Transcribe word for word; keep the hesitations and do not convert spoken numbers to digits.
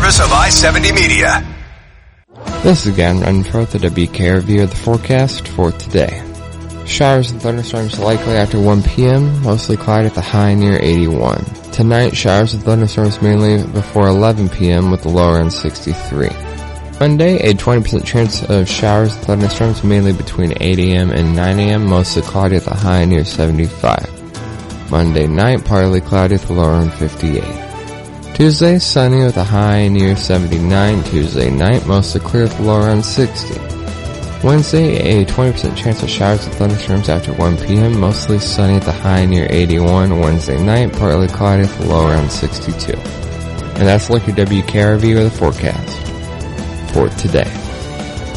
service of I seventy Media. This is Gavin Renfro with the W K review of the forecast for today. Showers and thunderstorms likely after one p.m., mostly cloudy at the high near eighty-one. Tonight, showers and thunderstorms mainly before eleven p.m. with the low around sixty-three. Monday, a twenty percent chance of showers and thunderstorms mainly between eight a.m. and nine a.m., mostly cloudy at the high near seventy-five. Monday night, partly cloudy at the low around fifty-eight. Tuesday, sunny with a high near seventy-nine. Tuesday night, mostly clear with a low around sixty. Wednesday, a twenty percent chance of showers and thunderstorms after one p.m., mostly sunny at the high near eighty-one. Wednesday night, partly cloudy with a low around sixty-two. And that's like your W K R review of the forecast for today.